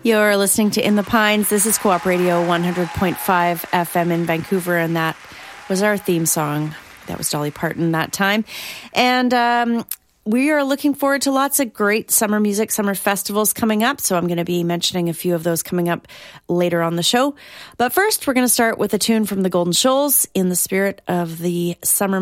You're listening to In the Pines. This is Co-op Radio 100.5 FM in Vancouver, and that was our theme song. That was Dolly Parton that time. And we are looking forward to lots of great summer music, summer festivals coming up. So I'm going to be mentioning a few of those coming up later on the show. But first, we're going to start with a tune from the Golden Shoals in the spirit of the summer